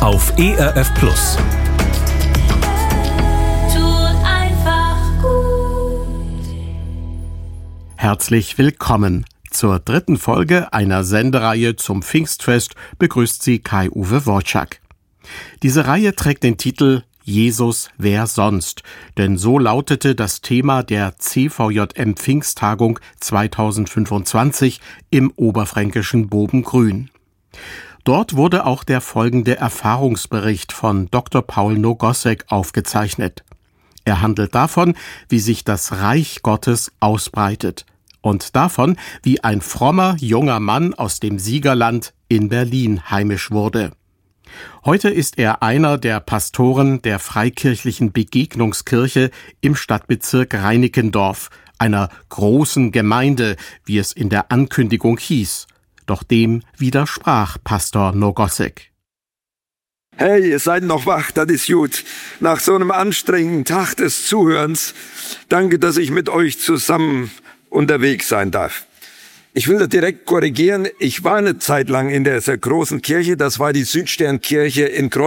auf ERF Plus. Tut einfach gut. Herzlich willkommen. Zur dritten Folge einer Sendereihe zum Pfingstfest begrüßt Sie Kai-Uwe Wojczak. Diese Reihe trägt den Titel Jesus, wer sonst? Denn so lautete das Thema der CVJM Pfingsttagung 2025 im oberfränkischen Bobengrün. Dort wurde auch der folgende Erfahrungsbericht von Dr. Paul Nogosek aufgezeichnet. Er handelt davon, wie sich das Reich Gottes ausbreitet und davon, wie ein frommer junger Mann aus dem Siegerland in Berlin heimisch wurde. Heute ist er einer der Pastoren der Freikirchlichen Begegnungskirche im Stadtbezirk Reinickendorf, einer großen Gemeinde, wie es in der Ankündigung hieß. Doch dem widersprach Pastor Nogosek. Hey, ihr seid noch wach, das ist gut. Nach so einem anstrengenden Tag des Zuhörens, danke, dass ich mit euch zusammen unterwegs sein darf. Ich will das direkt korrigieren. Ich war eine Zeit lang in dieser großen Kirche, das war die Südsternkirche in Kreuz.